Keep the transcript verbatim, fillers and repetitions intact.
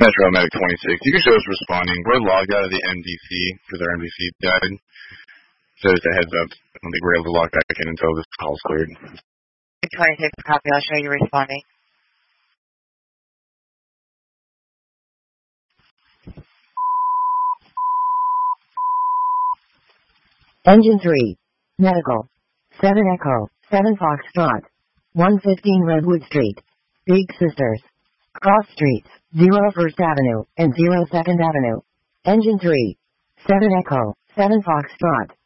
Metro Medic twenty-six. You can show us responding. We're logged out of the M D C because our M D C died. So just a heads up. I don't think we're able to log back in until this call's cleared. twenty-six, copy. I'll show you responding. Engine three. Medical. seven Echo. seven Foxtrot. one fifteen Redwood Street. Big Sisters. Cross Streets. zero First Avenue and zero Second Avenue. Engine three. seven Echo. seven Foxtrot.